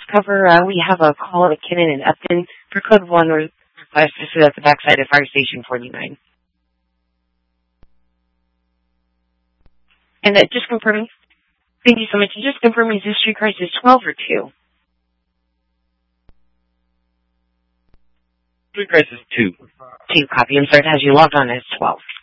cover, we have a call at McKinnon and Upton for code 1 request. This is at the backside of Fire Station 49. And just confirming, thank you so much. And just confirming, is this street crisis 12 or 2? Street crisis 2. 2, copy. I'm sorry, it has you logged on as 12.